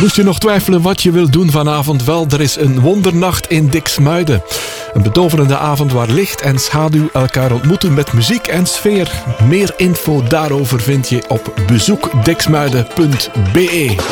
Moest je nog twijfelen wat je wilt doen vanavond? Wel, er is een wondernacht in Diksmuiden. Een betoverende avond waar licht en schaduw elkaar ontmoeten met muziek en sfeer. Meer info daarover vind je op bezoekdiksmuiden.be.